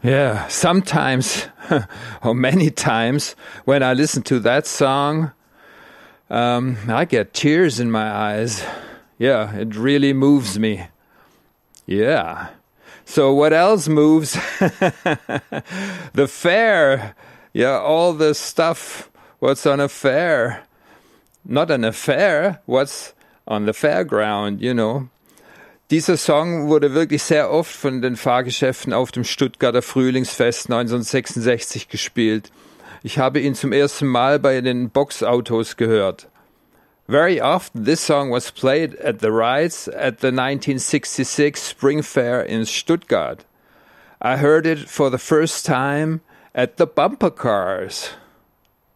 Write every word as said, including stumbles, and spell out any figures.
Yeah, sometimes, or many times, when I listen to that song, um, I get tears in my eyes. Yeah, it really moves me. Yeah. So what else moves? The fair. Yeah, all the stuff. What's on a fair? Not an affair. What's on the fairground, you know. Dieser Song wurde wirklich sehr oft von den Fahrgeschäften auf dem Stuttgarter Frühlingsfest neunzehnhundertsechsundsechzig gespielt. Ich habe ihn zum ersten Mal bei den Boxautos gehört. Very often this song was played at the rides at the nineteen sixty-six Spring Fair in Stuttgart. I heard it for the first time at the bumper cars.